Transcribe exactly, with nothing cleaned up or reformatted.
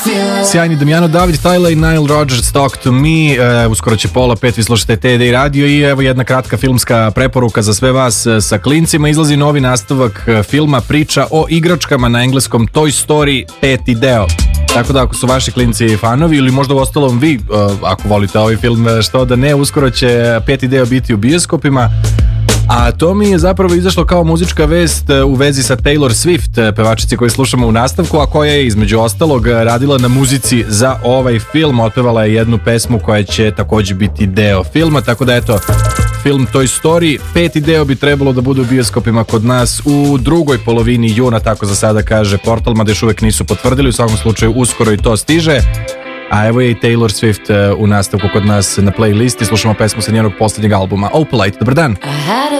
Sjajni Damjano David, Tyler i Nile Rodgers, Talk to Me. E, uskoro će pola pet, vi slušate T D radio i evo jedna kratka filmska preporuka za sve vas sa klincima. Izlazi novi nastavak filma, priča o igračkama, na engleskom Toy Story peti deo. Tako da ako su vaši klinci fanovi ili možda u ostalom vi, ako volite ovaj film, što da ne, uskoro će peti deo biti u bioskopima. A to mi je zapravo izašlo kao muzička vest u vezi sa Taylor Swift, pevačici koju slušamo u nastavku, a koja je između ostalog radila na muzici za ovaj film. Otpevala je jednu pesmu koja će također biti deo filma, tako da eto, film Toy Story peti deo bi trebalo da bude u bioskopima kod nas u drugoj polovini juna, tako za sada kaže portal, mada još uvek nisu potvrdili, u svakom slučaju uskoro i to stiže. A evo je i Taylor Swift u nastavku kod nas na playlisti. Slušamo pesmu sa njenog posljednjeg albuma Opalite. Dobar dan.